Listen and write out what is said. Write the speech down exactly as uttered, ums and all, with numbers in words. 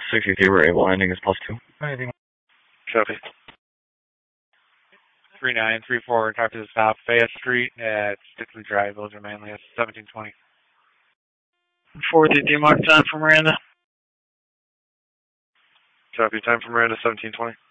sixty-three, we're able landing is plus two. Anything. Copy. three nine three four, talk to the stop, Fayette Street at Stickley Drive, Villager Manly, at seventeen twenty. four fifty mark time for Miranda. Copy, time for Miranda, seventeen twenty.